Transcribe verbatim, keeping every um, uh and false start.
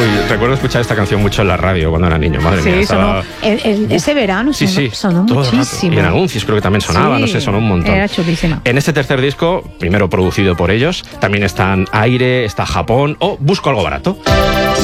Uy, recuerdo escuchar esta canción mucho en la radio cuando era niño, madre sí, mía. Sonó, Estaba... el, el, ese verano sí, sonó, sí, sonó todo el rato. muchísimo. Y en anuncios creo que también sonaba, sí, no sé, sonó un montón. Era chulísima. En este tercer disco, primero producido por ellos, también están Aire, está Japón o Busco algo barato.